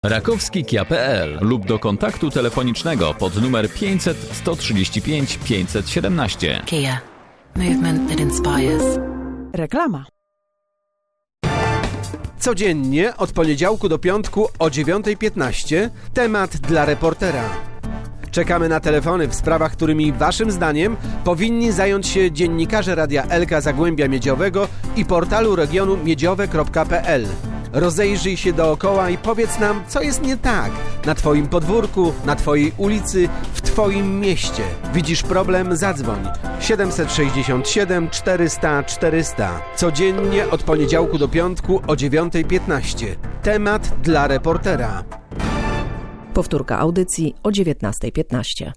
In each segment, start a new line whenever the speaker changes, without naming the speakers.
Rakowski.pl lub do kontaktu telefonicznego pod numer 500 135 517.
Kia. Movement that inspires.
Reklama.
Codziennie od poniedziałku do piątku o 9:15 temat dla reportera. Czekamy na telefony w sprawach, którymi waszym zdaniem powinni zająć się dziennikarze Radia Elka Zagłębia Miedziowego i portalu regionu miedziowe.pl. Rozejrzyj się dookoła i powiedz nam, co jest nie tak na twoim podwórku, na twojej ulicy, w twoim mieście. Widzisz problem? Zadzwoń 767 400 400. Codziennie od poniedziałku do piątku o 9:15. Temat dla reportera.
Powtórka audycji o 19:15.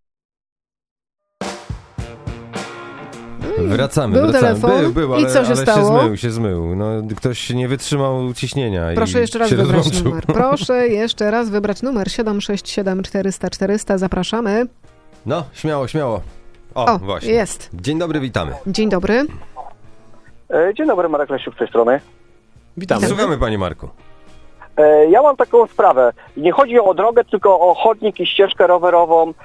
Wracamy.
Telefon.
Był,
i co się stało?
się zmył. No, ktoś nie wytrzymał ciśnienia.
Proszę
i
jeszcze raz
się
wybrać
rozłączył.
numer. Proszę jeszcze raz wybrać numer 767 400 400. Zapraszamy.
No, śmiało. O, właśnie.
Jest.
Dzień dobry, witamy.
Dzień dobry.
Dzień dobry, Marek Lesiuk z tej strony.
Witamy. Słuchamy, panie Marku.
Ja mam taką sprawę. Nie chodzi o drogę, tylko o chodnik i ścieżkę rowerową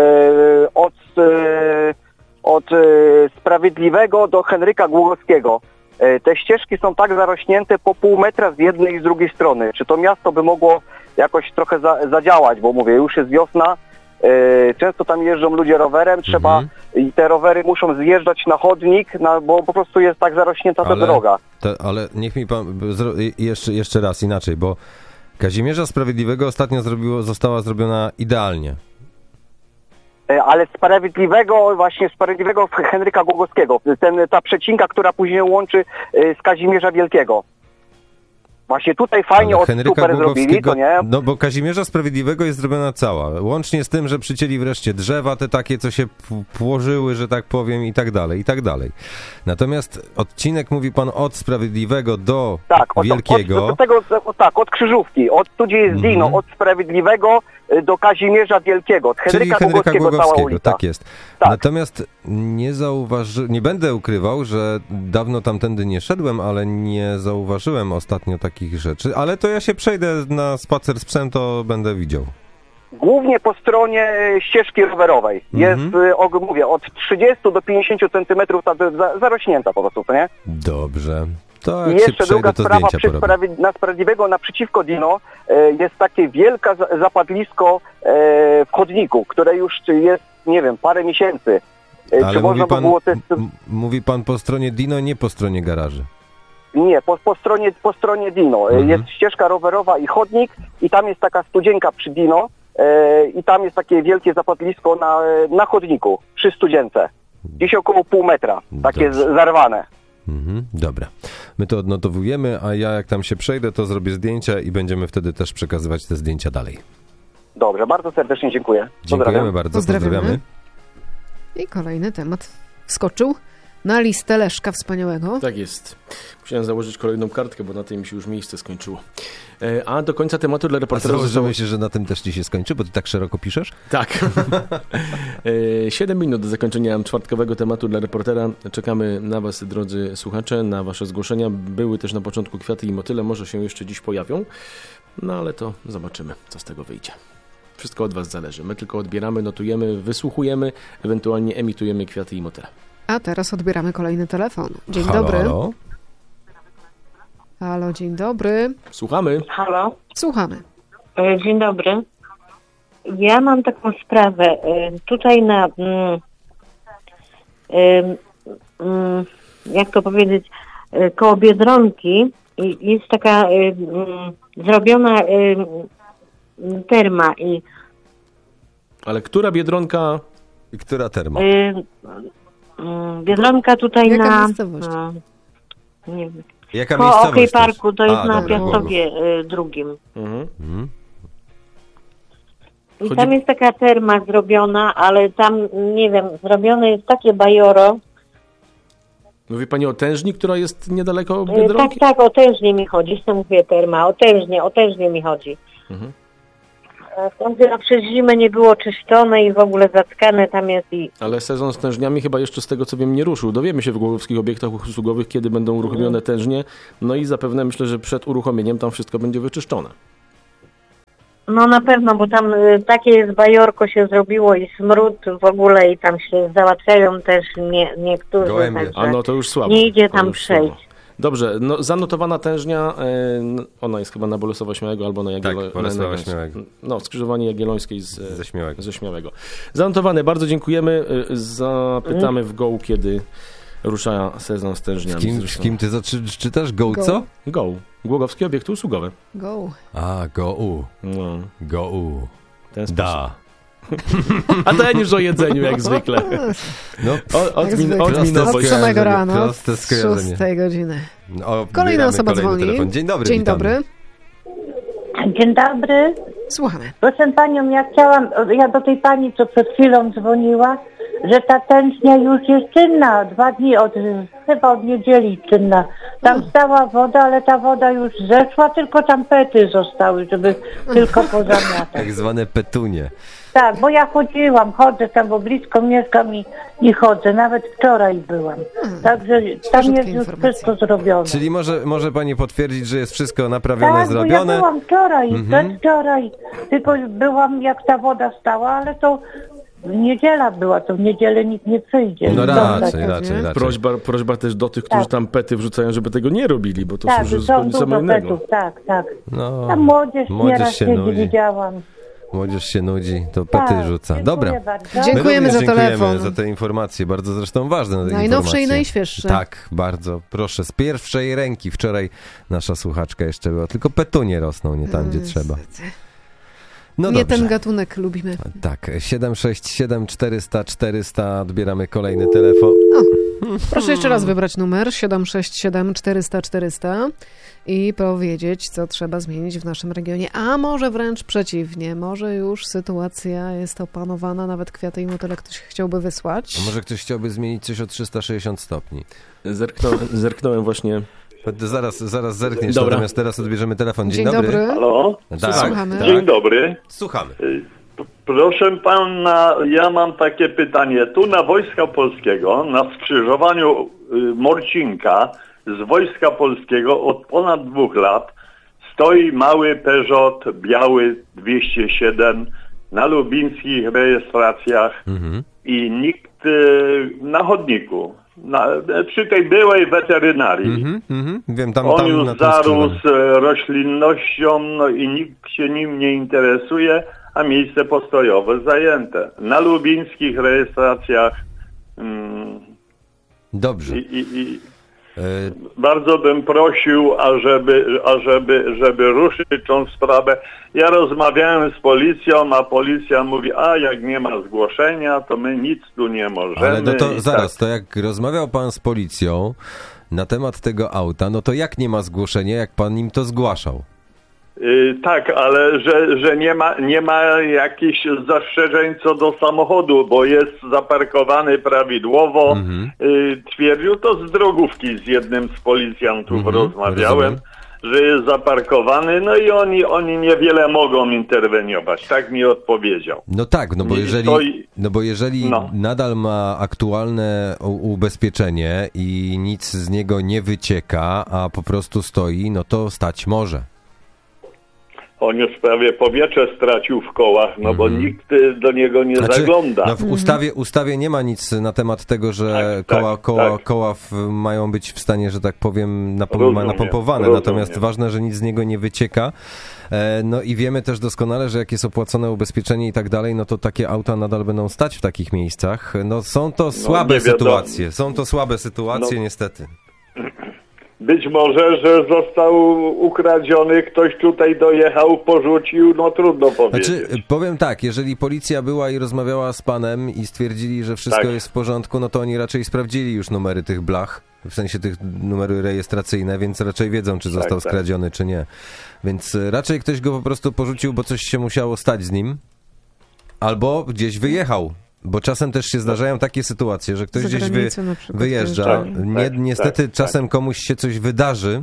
od Sprawiedliwego do Henryka Głogowskiego. Te ścieżki są tak zarośnięte po pół metra z jednej i z drugiej strony. Czy to miasto by mogło jakoś trochę zadziałać? Bo mówię, już jest wiosna, często tam jeżdżą ludzie rowerem, trzeba i te rowery muszą zjeżdżać na chodnik, bo po prostu jest tak zarośnięta ta droga.
Ale niech mi pan jeszcze raz inaczej, bo Kazimierza Sprawiedliwego ostatnio została zrobiona idealnie.
Ale Sprawiedliwego Henryka Głogowskiego, ta przecinka, która później łączy z Kazimierza Wielkiego. Właśnie tutaj fajnie super zrobili, to nie?
No bo Kazimierza Sprawiedliwego jest zrobiona cała. Łącznie z tym, że przycięli wreszcie drzewa, te takie, co się płożyły, że tak powiem, i tak dalej. Natomiast odcinek, mówi pan, od Sprawiedliwego do Wielkiego.
Od Krzyżówki, tu gdzie jest Dino, od Sprawiedliwego do Kazimierza Wielkiego, od Henryka Głogowskiego cała ulica.
Tak jest. Tak. Natomiast nie będę ukrywał, że dawno tamtędy nie szedłem, ale nie zauważyłem ostatnio takich rzeczy, ale to ja się przejdę na spacer z psem, to będę widział. Głównie
po stronie ścieżki rowerowej. Jest, mówię, od 30 do 50 centymetrów zarośnięta po prostu, to nie?
Dobrze. To
i jeszcze druga sprawa, na Sprawiedliwego naprzeciwko Dino jest takie wielkie zapadlisko w chodniku, które już jest, nie wiem, parę miesięcy.
Ale czy można było mówi pan po stronie Dino, nie po stronie garaży?
Nie, po stronie Dino. Jest ścieżka rowerowa i chodnik i tam jest taka studzienka przy Dino i tam jest takie wielkie zapadlisko na chodniku przy studzience. Gdzieś około pół metra, takie zarwane.
Dobra. My to odnotowujemy, a ja jak tam się przejdę, to zrobię zdjęcia i będziemy wtedy też przekazywać te zdjęcia dalej.
Dobrze, bardzo serdecznie dziękuję.
Dziękujemy bardzo, pozdrawiamy.
I kolejny temat wskoczył na listę Leszka Wspaniałego.
Tak jest. Musiałem założyć kolejną kartkę, bo na tej mi się już miejsce skończyło. A do końca tematu dla reportera...
A założymy się, że na tym też ci się skończy, bo ty tak szeroko piszesz?
Tak. 7 minut do zakończenia czwartkowego tematu dla reportera. Czekamy na was, drodzy słuchacze, na wasze zgłoszenia. Były też na początku kwiaty i motyle, może się jeszcze dziś pojawią. No ale to zobaczymy, co z tego wyjdzie. Wszystko od was zależy. My tylko odbieramy, notujemy, wysłuchujemy, ewentualnie emitujemy kwiaty i motyle.
A teraz odbieramy kolejny telefon. Dzień dobry.
Halo.
Halo, dzień dobry.
Słuchamy.
Halo.
Słuchamy.
Dzień dobry. Ja mam taką sprawę. Tutaj jak to powiedzieć, koło Biedronki jest taka zrobiona terma.
Ale która Biedronka
i która terma?
Biedronka tutaj
Jaka miejscowość?
Nie wiem.
Jaka
po
miejscowość?
Okej Parku, to jest na
dobra,
Piastowie drugim. I tam jest taka terma zrobiona, ale tam, nie wiem, zrobione jest takie bajoro.
Mówi pani o tężni, która jest niedaleko Biedronki?
Tak, o tężnie mi chodzi, co mówię terma, o tężnie mi chodzi. Wtedy przez zimę nie było czyszczone i w ogóle zatkane tam jest
Ale sezon z tężniami chyba jeszcze z tego co wiem nie ruszył. Dowiemy się w głogowskich obiektach usługowych, kiedy będą uruchomione tężnie. No i zapewne myślę, że przed uruchomieniem tam wszystko będzie wyczyszczone.
No na pewno, bo tam takie jest bajorko się zrobiło i smród w ogóle i tam się załatwiają też niektórzy.
Gołębie.
A no to już słabo.
Nie idzie
To
tam
już
przejść.
słabo. Dobrze, no zanotowana tężnia, ona jest chyba na Bolesława Śmiałego albo na Jagiellońskiej.
Tak, Bolesława Śmiałego.
No, skrzyżowanie Jagiellońskiej
Ze Śmiałego.
Zanotowane, bardzo dziękujemy. Zapytamy w Go, kiedy rusza sezon z tężniami.
W kim ty czytasz? Go co?
Go. Głogowskie obiekty usługowe.
Go.
A, Go-U.
No,
Go-U.
ten sposób.
Da.
A ten już o jedzeniu, jak zwykle.
No,
Od samego rana, od
proste skojarzenie.
6 godziny.
O,
Kolejna osoba
kolejny
dzwoni.
telefon. Dzień dobry,
Dzień
witamy.
dobry.
Dzień dobry.
Słuchamy.
Proszę panią, ja do tej pani, co przed chwilą dzwoniła, że ta tętnia już jest czynna. 2 dni, chyba od niedzieli czynna. Tam stała woda, ale ta woda już zeszła, tylko tam pety zostały, żeby tylko pozamiatać.
Tak zwane petunie.
Tak, bo ja chodzę tam, bo blisko mieszkam i chodzę. Nawet wczoraj byłam. Także tam jest już
informacje.
wszystko zrobione.
Czyli może pani potwierdzić, że jest wszystko naprawione,
Tak, bo ja
zrobione?
byłam wczoraj, przedwczoraj. Tylko byłam, jak ta woda stała, ale to niedziela była, to w niedzielę nikt nie przyjdzie.
No
raczej.
raczej.
Prośba też do tych, którzy
Tak.
tam pety wrzucają, żeby tego nie robili, bo to
Tak,
służy
są
zupełnie
dużo
co innego.
petów, tak.
No,
Tam młodzież nieraz
się
siedzi,
nudzi.
widziałam.
Młodzież się nudzi, to pety
Tak,
rzuca.
dziękuję
Dobra.
bardzo.
My
Dziękujemy
również
za telefon.
dziękujemy za te informacje, bardzo zresztą ważne te
Najnowsze
informacje.
i najświeższe.
Tak, bardzo. Proszę, z pierwszej ręki. Wczoraj nasza słuchaczka jeszcze była, tylko petunie rosną, nie tam, gdzie trzeba. No
Nie
dobrze.
ten gatunek lubimy.
Tak, 767 400 400, odbieramy kolejny telefon.
Proszę jeszcze raz wybrać numer 767 400 400 i powiedzieć, co trzeba zmienić w naszym regionie. A może wręcz przeciwnie, może już sytuacja jest opanowana, nawet kwiaty i motyle ktoś chciałby wysłać.
A może ktoś chciałby zmienić coś o 360 stopni?
Zerknąłem właśnie.
Zaraz zerkniesz,
Dobra.
natomiast teraz odbierzemy telefon. Dzień
Halo?
Tak,
Słuchamy.
tak.
Dzień dobry.
Słuchamy.
Proszę pana, ja mam takie pytanie. Tu na Wojska Polskiego, na skrzyżowaniu Morcinka z Wojska Polskiego od ponad 2 lat stoi mały Peugeot biały 207 na lubińskich rejestracjach i nikt na chodniku. Przy tej byłej weterynarii.
Wiem, tam
On
na
już
tym
zarósł
skrzyżowaniu.
roślinnością, no i nikt się nim nie interesuje, a miejsce postojowe zajęte. Na lubińskich rejestracjach
Dobrze.
Bardzo bym prosił, żeby ruszyć tą sprawę. Ja rozmawiałem z policją, a policja mówi, jak nie ma zgłoszenia, to my nic tu nie możemy.
Ale no to
I
zaraz, to jak rozmawiał pan z policją na temat tego auta, no to jak nie ma zgłoszenia, jak pan im to zgłaszał?
Tak, ale że nie ma jakichś zastrzeżeń co do samochodu, bo jest zaparkowany prawidłowo. Twierdził to z drogówki z jednym z policjantów rozmawiałem, że jest zaparkowany, no i oni niewiele mogą interweniować. Tak mi odpowiedział.
No tak, bo jeżeli nadal ma aktualne ubezpieczenie i nic z niego nie wycieka, a po prostu stoi, no to stać może.
On już prawie powietrze stracił w kołach, no bo nikt do niego nie zagląda.
No w ustawie nie ma nic na temat tego, że koła mają być w stanie, że tak powiem, napompowane.
Rozumiem.
Natomiast ważne, że nic z niego nie wycieka. No i wiemy też doskonale, że jak jest opłacone ubezpieczenie i tak dalej, no to takie auta nadal będą stać w takich miejscach. No są to słabe sytuacje. Są to słabe sytuacje, niestety.
Być może, że został ukradziony, ktoś tutaj dojechał, porzucił, no trudno powiedzieć.
Znaczy, powiem tak, jeżeli policja była i rozmawiała z panem i stwierdzili, że wszystko jest w porządku, no to oni raczej sprawdzili już numery tych blach, w sensie tych numery rejestracyjne, więc raczej wiedzą, czy został skradziony, czy nie. Więc raczej ktoś go po prostu porzucił, bo coś się musiało stać z nim, albo gdzieś wyjechał. Bo czasem też się zdarzają takie sytuacje, że ktoś gdzieś wyjeżdża. Niestety czasem komuś się coś wydarzy,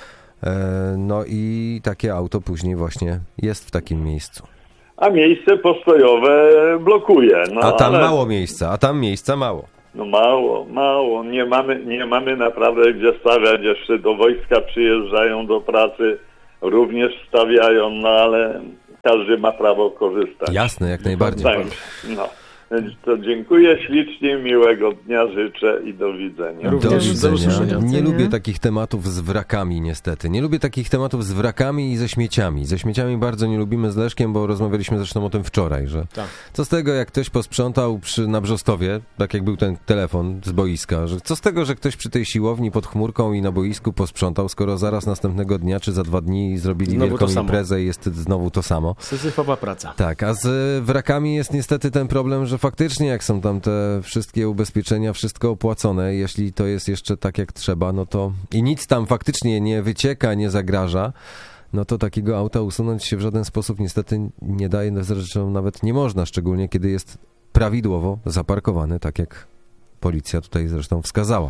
no i takie auto później właśnie jest w takim miejscu.
A miejsce postojowe blokuje. No,
a tam mało miejsca, a tam miejsca mało.
No mało. Nie mamy naprawdę gdzie stawiać. Jeszcze do wojska przyjeżdżają do pracy, również stawiają, no ale każdy ma prawo korzystać.
Jasne, jak najbardziej.
Tak, no. Więc to dziękuję ślicznie, miłego dnia życzę i do widzenia.
Do widzenia.
usłyszenia.
Nie lubię takich tematów z wrakami niestety. Nie lubię takich tematów z wrakami i ze śmieciami. Ze śmieciami bardzo nie lubimy z Leszkiem, bo rozmawialiśmy zresztą o tym wczoraj, że
Tak.
co z tego, jak ktoś posprzątał na Brzostowie, tak jak był ten telefon z boiska, że co z tego, że ktoś przy tej siłowni pod chmurką i na boisku posprzątał, skoro zaraz następnego dnia czy za 2 dni zrobili
Znowu
wielką
to samo.
imprezę i jest znowu to samo.
Syzyfowa praca.
Tak, a z wrakami jest niestety ten problem, że faktycznie jak są tam te wszystkie ubezpieczenia, wszystko opłacone, jeśli to jest jeszcze tak jak trzeba, no to i nic tam faktycznie nie wycieka, nie zagraża, no to takiego auta usunąć się w żaden sposób niestety nie daje, zresztą nawet nie można, szczególnie kiedy jest prawidłowo zaparkowany, tak jak policja tutaj zresztą wskazała.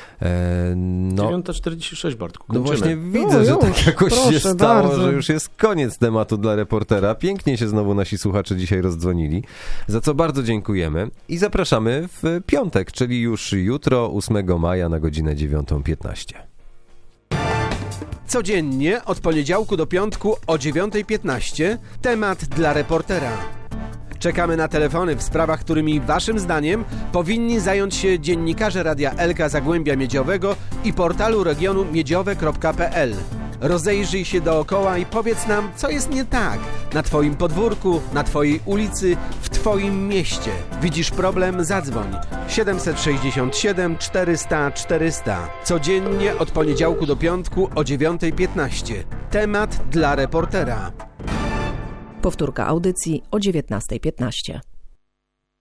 9:46, Bartku,
no
kończymy.
właśnie widzę, że tak jakoś się
proszę
stało,
bardzo.
że już jest koniec tematu dla reportera. Pięknie się znowu nasi słuchacze dzisiaj rozdzwonili, za co bardzo dziękujemy i zapraszamy w piątek, czyli już jutro, 8 maja na godzinę 9:15.
Codziennie od poniedziałku do piątku o 9:15 temat dla reportera. Czekamy na telefony w sprawach, którymi waszym zdaniem powinni zająć się dziennikarze Radia Elka Zagłębia Miedziowego i portalu regionu miedziowe.pl. Rozejrzyj się dookoła i powiedz nam, co jest nie tak na twoim podwórku, na twojej ulicy, w twoim mieście. Widzisz problem? Zadzwoń. 767 400 400. Codziennie od poniedziałku do piątku o 9:15. Temat dla reportera.
Powtórka audycji o 19:15.